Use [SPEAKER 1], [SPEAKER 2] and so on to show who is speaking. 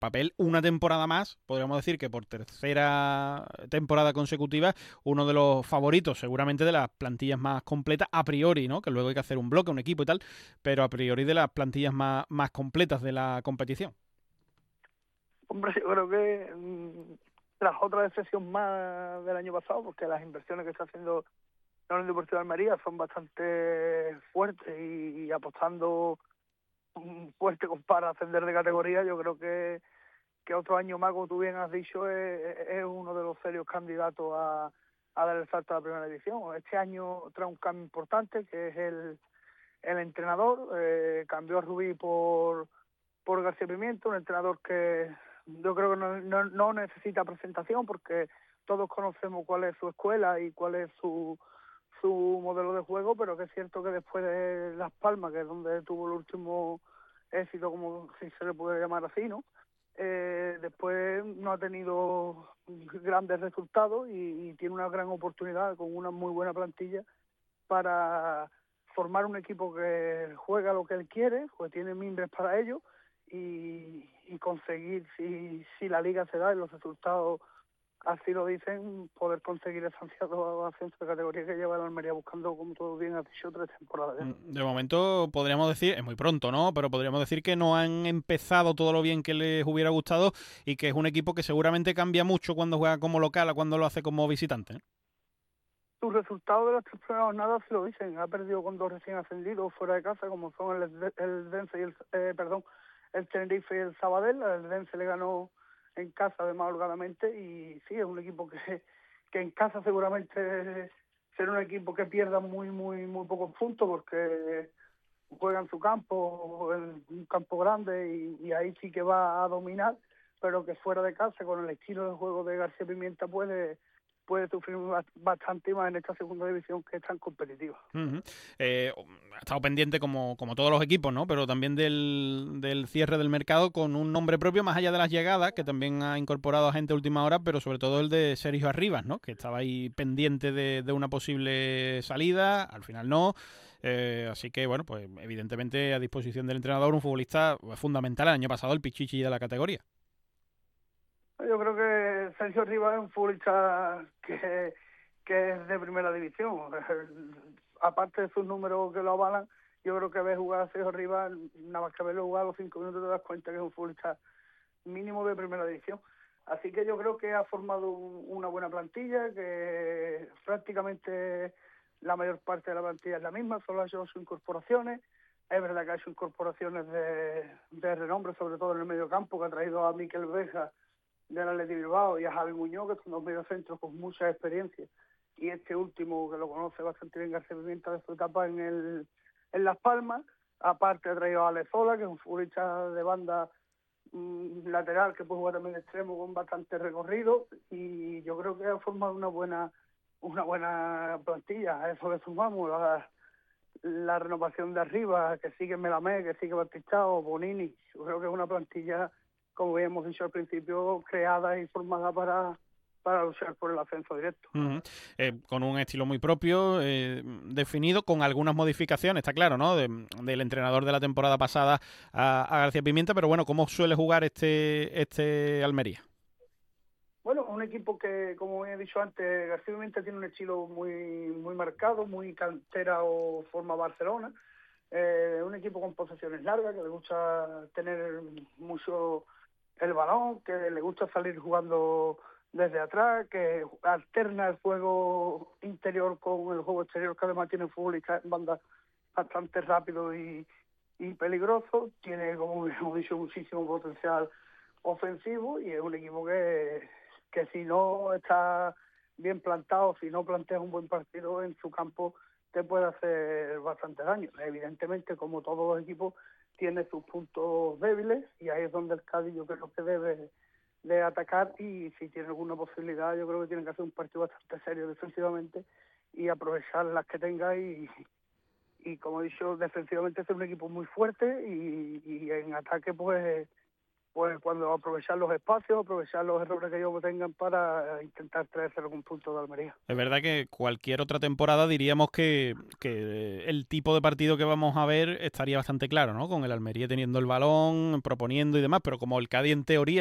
[SPEAKER 1] papel una temporada más, podríamos decir que por tercera temporada consecutiva, uno de los favoritos seguramente de las plantillas más completas a priori, ¿no? Que luego hay que hacer un bloque, un equipo y tal, pero a priori de las plantillas más completas de la competición.
[SPEAKER 2] Hombre, yo creo que tras otra decepción más del año pasado, porque las inversiones que está haciendo la Unión Deportiva de Almería son bastante fuertes y apostando fuerte para ascender de categoría, yo creo que otro año más, como tú bien has dicho, es uno de los serios candidatos a dar el salto a la primera división. Este año trae un cambio importante, que es el entrenador. Cambió a Rubí por García Pimiento, un entrenador que yo creo que no necesita presentación, porque todos conocemos cuál es su escuela y cuál es su modelo de juego, pero que es cierto que después de Las Palmas, que es donde tuvo el último éxito, como si se le puede llamar así, ¿no? Después no ha tenido grandes resultados y tiene una gran oportunidad con una muy buena plantilla para formar un equipo que juega lo que él quiere, pues tiene mimbres para ello y conseguir, si la liga se da y los resultados así lo dicen, poder conseguir ese ansiado ascenso de categoría que lleva el Almería buscando, como todo bien has dicho, 3 temporadas ya.
[SPEAKER 1] De momento podríamos decir, es muy pronto, ¿no? Pero podríamos decir que no han empezado todo lo bien que les hubiera gustado y que es un equipo que seguramente cambia mucho cuando juega como local a cuando lo hace como visitante, ¿no?
[SPEAKER 2] Sus resultados de las 3 primeras jornadas sí lo dicen. Ha perdido con 2 recién ascendidos fuera de casa, como son el Dense y el Tenerife y el Sabadell. El Dense le ganó en casa además holgadamente y sí, es un equipo que en casa seguramente será un equipo que pierda muy pocos puntos, porque juega en su campo, en un campo grande, y ahí sí que va a dominar, pero que fuera de casa, con el estilo de juego de García Pimienta, puede sufrir bastante más en esta segunda división, que es tan competitiva.
[SPEAKER 1] Uh-huh. Ha estado pendiente como todos los equipos, ¿no? Pero también del cierre del mercado con un nombre propio, más allá de las llegadas, que también ha incorporado a gente a última hora, pero sobre todo el de Sergio Arribas, ¿no? Que estaba ahí pendiente de una posible salida, al final no. Así que, bueno, pues evidentemente a disposición del entrenador, un futbolista fundamental. El año pasado el pichichi de la categoría.
[SPEAKER 2] Yo creo que Sergio Rivas es un futbolista que es de primera división. Aparte de sus números que lo avalan, yo creo que ves jugar a Sergio Rivas, nada más que verlo jugar a los 5 minutos te das cuenta que es un futbolista mínimo de primera división. Así que yo creo que ha formado una buena plantilla, que prácticamente la mayor parte de la plantilla es la misma, solo ha hecho sus incorporaciones. Es verdad que ha hecho incorporaciones de renombre, sobre todo en el medio campo, que ha traído a Mikel Beja del Athletic Bilbao y a Javi Muñoz, que son dos mediocentros con mucha experiencia. Y este último, que lo conoce bastante bien, García Pimienta, de su etapa en Las Palmas. Aparte ha traído a Alezola, que es un futbolista de banda lateral, que puede jugar también de extremo con bastante recorrido, y yo creo que ha formado una buena plantilla. A eso le sumamos la renovación de arriba, que sigue Melamé, que sigue Batistao, Bonini. Yo creo que es una plantilla, como habíamos dicho al principio, creada y formada para luchar por el ascenso directo.
[SPEAKER 1] Uh-huh. Con un estilo muy propio, definido, con algunas modificaciones, está claro, ¿no? Del entrenador de la temporada pasada a García Pimienta, pero bueno, ¿cómo suele jugar este Almería?
[SPEAKER 2] Bueno, un equipo que, como he dicho antes, García Pimienta tiene un estilo muy marcado, muy cantera o forma Barcelona. Un equipo con posesiones largas, que le gusta tener mucho el balón, que le gusta salir jugando desde atrás, que alterna el juego interior con el juego exterior, que además tiene futbolistas en banda bastante rápido y peligroso. Tiene, como hemos dicho, muchísimo potencial ofensivo, y es un equipo que si no está bien plantado, si no plantea un buen partido en su campo, te puede hacer bastante daño. Evidentemente, como todos los equipos, tiene sus puntos débiles, y ahí es donde el Cádiz yo creo que debe de atacar, y si tiene alguna posibilidad, yo creo que tiene que hacer un partido bastante serio defensivamente y aprovechar las que tenga, y como he dicho, defensivamente es un equipo muy fuerte, y en ataque pues pues cuando aprovechar los espacios, aprovechar los errores que ellos tengan para intentar traerse algún punto de Almería.
[SPEAKER 1] Es verdad que cualquier otra temporada diríamos que el tipo de partido que vamos a ver estaría bastante claro, ¿no? Con el Almería teniendo el balón, proponiendo y demás, pero como el Cádiz en teoría